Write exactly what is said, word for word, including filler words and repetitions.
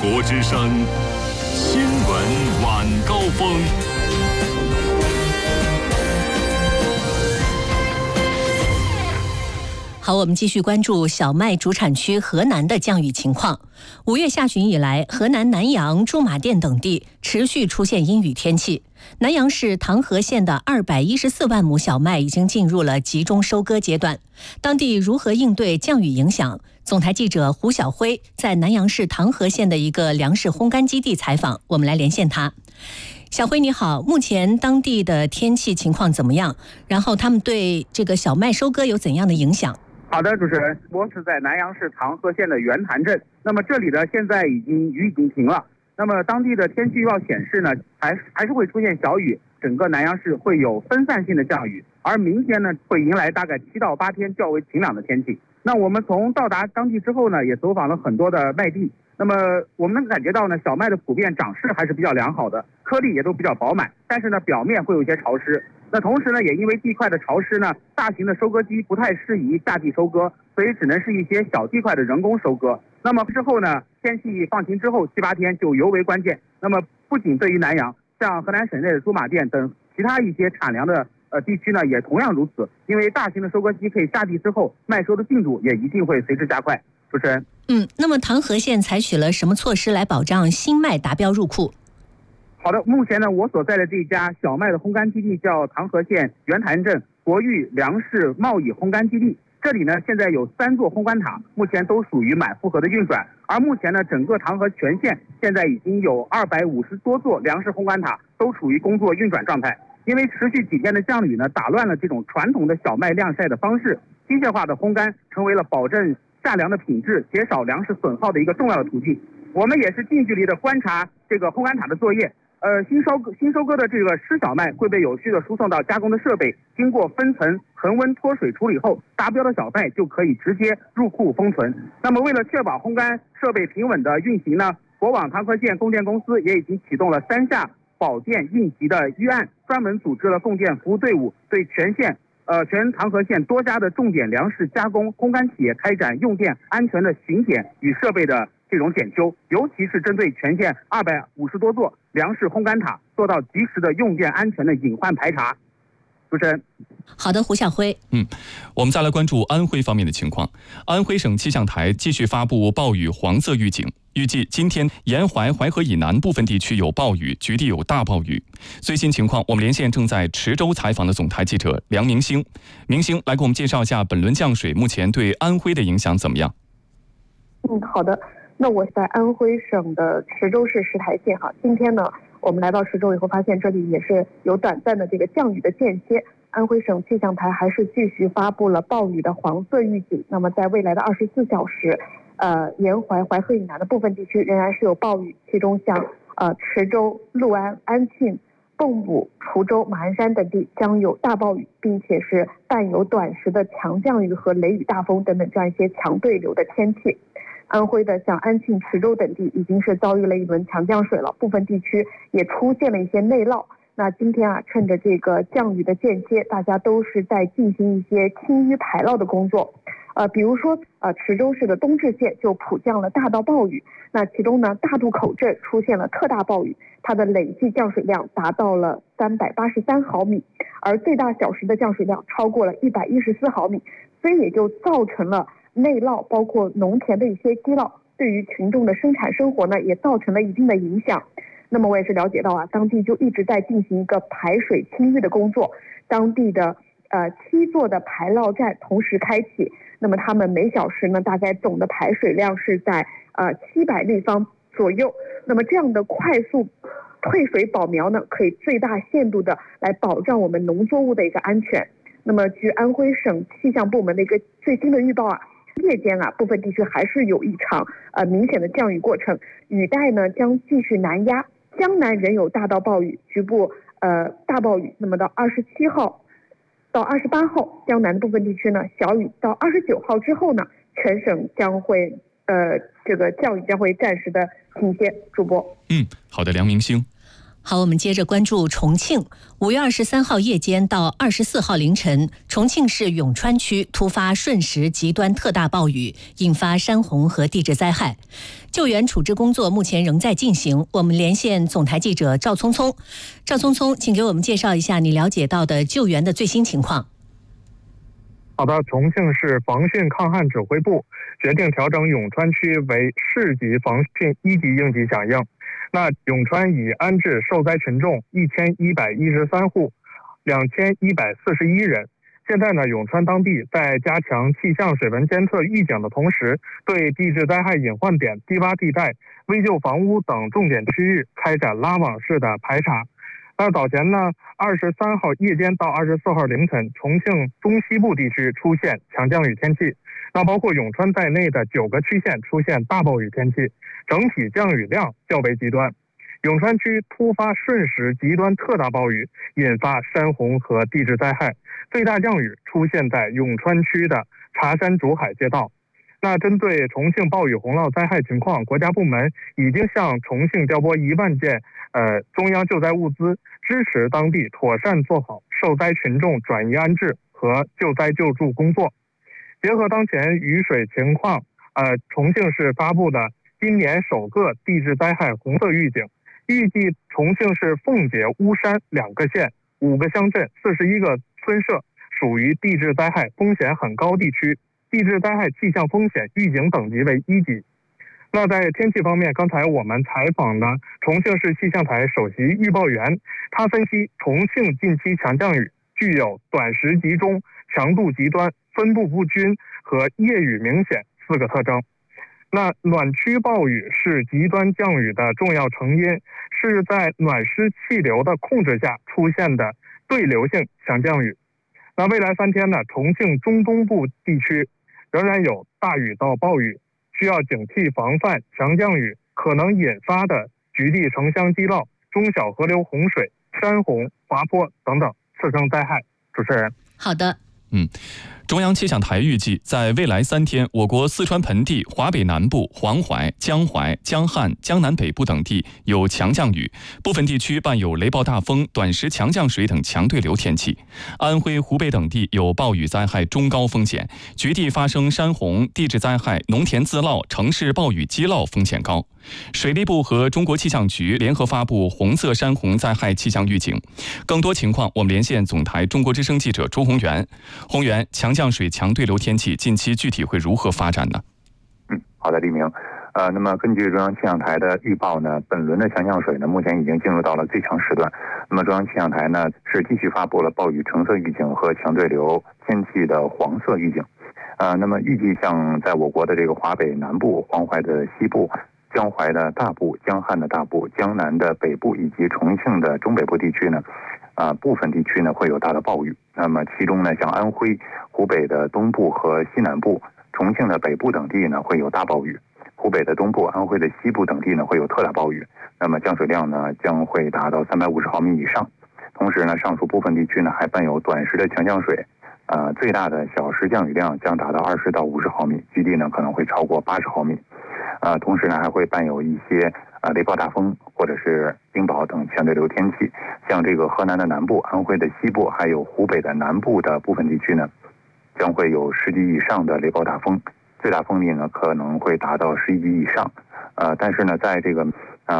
国之声新闻晚高峰。 好，我们继续关注小麦主产区河南的降雨情况。五月下旬以来，河南南阳、驻马店等地持续出现阴雨天气。南阳市唐河县的二百一十四万亩小麦已经进入了集中收割阶段。当地如何应对降雨影响？总台记者胡晓辉在南阳市唐河县的一个粮食烘干基地采访，我们来连线他。小辉你好，目前当地的天气情况怎么样？然后他们对这个小麦收割有怎样的影响？ 好的，主持人，我是在南阳市唐河县的袁潭镇。那么这里呢，现在已经雨已经停了。那么当地的天气预报显示呢，还还是会出现小雨，整个南阳市会有分散性的降雨。而明天呢，会迎来大概七到八天较为晴朗的天气。那我们从到达当地之后呢，也走访了很多的麦地。那么我们能感觉到呢，小麦的普遍长势还是比较良好的，颗粒也都比较饱满，但是呢，表面会有一些潮湿。那同时呢，也因为地块的潮湿呢，大型的收割机不太适宜夏季收割，所以只能是一些小地块的人工收割。那么之后呢，天气放晴之后七八天就尤为关键。那么不仅对于南阳，像河南省内的驻马店等其他一些产粮的呃地区呢，也同样如此。因为大型的收割机可以下地之后，麦收的进度也一定会随之加快。主持人， 嗯，那么唐河县采取了什么措施来保障新麦达标入库？ 好的，目前呢，我所在的这家小麦的烘干基地叫唐河县袁潭镇国域粮食贸易烘干基地。这里呢，现在有三座烘干塔，目前都属于满负荷的运转。而目前呢，整个唐河全县现在已经有二百五十多座粮食烘干塔都处于工作运转状态。因为持续几天的降雨呢，打乱了这种传统的小麦晾晒的方式，机械化的烘干成为了保证下粮的品质、减少粮食损耗的一个重要的途径。我们也是近距离的观察这个烘干塔的作业。呃，新收新收割的这个湿小麦会被有序的输送到加工的设备，经过分层恒温脱水处理后，达标的小麦就可以直接入库封存。那么，为了确保烘干设备平稳的运行呢，国网唐河县供电公司也已经启动了三下保电应急的预案，专门组织了供电服务队伍，对全县呃全唐河县多家的重点粮食加工烘干企业开展用电安全的巡检与设备的这种检修，尤其是针对全县二百五十多座粮食烘干塔做到及时的用电安全的隐患排查。主持人， 好的，胡晓辉。 嗯，我们再来关注安徽方面的情况。安徽省气象台继续发布暴雨黄色预警，预计今天沿淮淮河以南部分地区有暴雨，局地有大暴雨。最新情况，我们连线正在池州采访的总台记者梁明星。明星来给我们介绍一下本轮降水目前对安徽的影响怎么样？ 嗯，好的。那我在安徽省的池州市石台县哈，今天呢，我们来到池州以后，发现这里也是有短暂的这个降雨的间歇。安徽省气象台还是继续发布了暴雨的黄色预警。那么在未来的二十四小时，呃，沿淮淮河以南的部分地区仍然是有暴雨，其中像呃池州、六安、安庆、蚌埠、滁州、马鞍山等地将有大暴雨，并且是伴有短时的强降雨和雷雨大风等等这样一些强对流的天气。安徽的像安庆、池州等地已经是遭遇了一轮强降水了，部分地区也出现了一些内涝。那今天啊，趁着这个降雨的间歇，大家都是在进行一些清淤排涝的工作。呃，比如说，呃，池州市的东至县就普降了大到暴雨。那其中呢，大渡口镇出现了特大暴雨，它的累计降水量达到了三百八十三毫米，而最大小时的降水量超过了一百一十四毫米，所以也就造成了内涝，包括农田的一些积涝，对于群众的生产生活呢，也造成了一定的影响。那么我也是了解到啊，当地就一直在进行一个排水清淤的工作，当地的呃七座的排涝站同时开启，那么他们每小时呢，大概总的排水量是在呃七百立方左右。那么这样的快速退水保苗呢，可以最大限度的来保障我们农作物的一个安全。那么据安徽省气象部门的一个最新的预报啊，夜间啊部分地区还是有一场呃明显的降雨过程，雨带呢将继续南压，江南仍有大到暴雨，局部呃大暴雨。那么到二十七号到二十八号，江南的部分地区呢小雨，到二十九号之后呢，全省将会呃这个降雨将会暂时的停歇。主播， 嗯，好的，梁明星。 好，我们接着关注重庆。五月二十三号夜间到二十四号凌晨，重庆市永川区突发瞬时极端特大暴雨，引发山洪和地质灾害。救援处置工作目前仍在进行。我们连线总台记者赵聪聪。赵聪聪，请给我们介绍一下你了解到的救援的最新情况。 好的，重庆市防汛抗旱指挥部决定调整永川区为市级防汛一级应急响应。那永川已安置受灾群众一千一百一十三户，两千一百四十一人。现在呢，永川当地在加强气象水文监测预警的同时，对地质灾害隐患点、低洼地带、危旧房屋等重点区域开展拉网式的排查。那早前呢，二十三号夜间到二十四号凌晨，重庆中西部地区出现强降雨天气，那包括永川在内的九个区县出现大暴雨天气，整体降雨量较为极端。永川区突发瞬时极端特大暴雨，引发山洪和地质灾害，最大降雨出现在永川区的茶山竹海街道。那针对重庆暴雨洪涝灾害情况，国家部门已经向重庆调拨一万件呃中央救灾物资，支持当地妥善做好受灾群众转移安置和救灾救助工作。结合当前雨水情况，呃，重庆市发布的今年首个地质灾害红色预警，预计重庆市奉节、巫山两个县、五个乡镇、四十一个村社属于地质灾害风险很高地区，地质灾害气象风险预警等级为一级。那在天气方面，刚才我们采访了重庆市气象台首席预报员，他分析重庆近期强降雨具有短时集中、强度极端、分布不均和夜雨明显四个特征。那暖区暴雨是极端降雨的重要成因，是在暖湿气流的控制下出现的对流性强降雨。那未来三天呢，重庆中东部地区仍然有大雨到暴雨，需要警惕防范强降雨可能引发的局地城乡积涝、中小河流洪水、山洪、滑坡等等次生灾害。主持人， 好的。 嗯，中央气象台预计，在未来三天，我国四川盆地、华北南部、黄淮、江淮、江汉、江南北部等地有强降雨，部分地区伴有雷暴大风、短时强降水等强对流天气。安徽、湖北等地有暴雨灾害中高风险，局地发生山洪、地质灾害、农田自涝、城市暴雨积涝风险高。水利部和中国气象局联合发布红色山洪灾害气象预警。更多情况，我们连线总台中国之声记者朱宏源。宏源，强降水、强对流天气近期具体会如何发展呢？ 嗯，好的，黎明。呃，那么根据中央气象台的预报呢，本轮的强降水呢，目前已经进入到了最强时段。那么中央气象台呢，是继续发布了暴雨橙色预警和强对流天气的黄色预警。呃，那么预计像在我国的这个华北南部、黄淮的西部、江淮的大部、江汉的大部、江南的北部以及重庆的中北部地区呢，啊、呃，部分地区呢会有大的暴雨。那么其中呢，像安徽、湖北的东部和西南部、重庆的北部等地呢会有大暴雨，湖北的东部、安徽的西部等地呢会有特大暴雨。那么降水量呢将会达到三百五十毫米以上。同时呢，上述部分地区呢还伴有短时的强降水，呃，最大的小时降雨量将达到二十到五十毫米，局地呢可能会超过八十毫米。呃，同时呢还会伴有一些呃雷暴大风或者是冰雹等强对流天气。像这个河南的南部、安徽的西部还有湖北的南部的部分地区呢，将会有十级以上的雷暴大风，最大风力呢可能会达到十一级以上。呃，但是呢，在这个